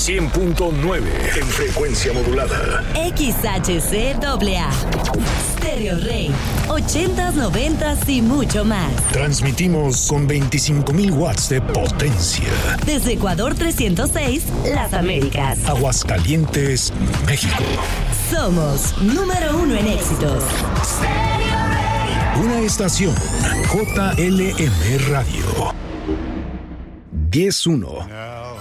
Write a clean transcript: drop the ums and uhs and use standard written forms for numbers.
100.9 en frecuencia modulada. XHCAA. Stereo Rey. 80s, 90s y mucho más. Transmitimos con 25,000 watts de potencia. Desde Ecuador 306, Las Américas. Aguascalientes, México. Somos número 1 en éxitos. Una estación JLM Radio. 10-1.